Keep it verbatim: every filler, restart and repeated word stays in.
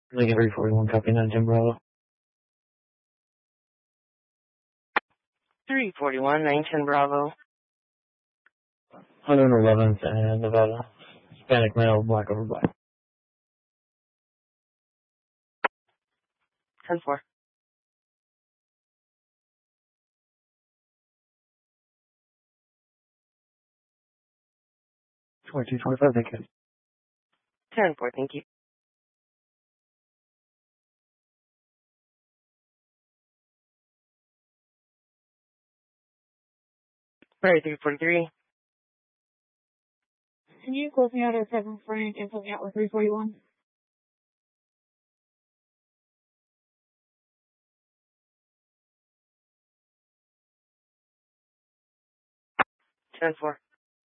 Lincoln three forty-one, copy nine ten Bravo. three forty-one, nine ten Bravo. one eleventh and Nevada. Hispanic male, black over black. ten four. twenty-two twenty-five, thank you. ten four, thank you. Sorry, three forty-three. Can you close me out at seven Frank and put me out with three forty-one? ten four.